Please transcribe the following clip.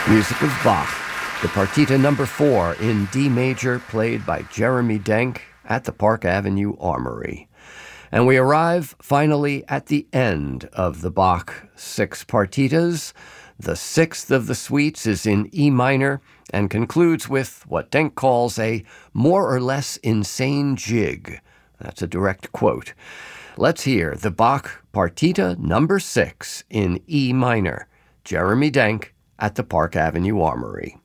Music of Bach, the Partita number 4 in D major, played by Jeremy Denk at the Park Avenue Armory. And we arrive finally at the end of the Bach 6 partitas. The 6th of the suites is in E minor and concludes with what Denk calls a more or less insane jig. That's a direct quote. Let's hear the Bach Partita number 6 in E minor. Jeremy Denk at the Park Avenue Armory.